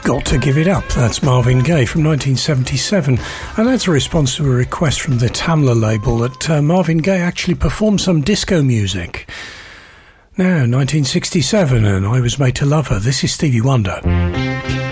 Got to Give It Up. That's Marvin Gaye from 1977. And that's a response to a request from the Tamla label that Marvin Gaye actually performed some disco music. Now, 1967, and I Was Made to Love Her. This is Stevie Wonder.